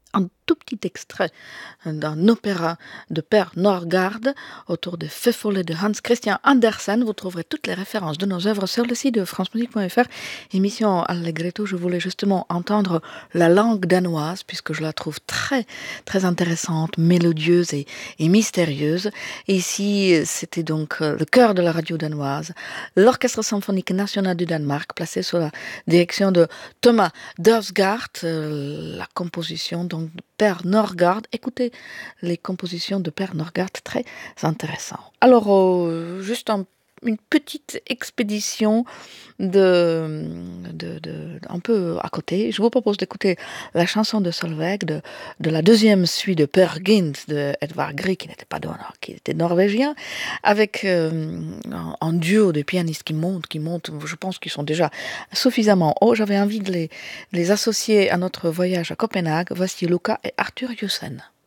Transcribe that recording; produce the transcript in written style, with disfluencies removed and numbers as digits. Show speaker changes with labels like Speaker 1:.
Speaker 1: un tout petit extrait d'un opéra de Père Norgard autour de Feu follet de Hans Christian Andersen. Vous trouverez toutes les références de nos œuvres sur le site de francemusique.fr. Émission Allegretto, je voulais justement entendre la langue danoise puisque je la trouve très très intéressante, mélodieuse et mystérieuse. Et ici, c'était donc le chœur de la radio danoise, l'Orchestre symphonique national du Danemark, placé sous la direction de Thomas Dørsgaard, la composition donc de Père Norgard. Écoutez les compositions de Père Norgard, très intéressant. Alors, une petite expédition un peu à côté. Je vous propose d'écouter la chanson de Solveig de la deuxième suite de Peer Gynt de Edvard Grieg, qui n'était pas danois, qui était norvégien, avec un duo de pianistes qui montent. Je pense qu'ils sont déjà suffisamment hauts. J'avais envie de les associer à notre voyage à Copenhague. Voici Luca et Arthur Jussen.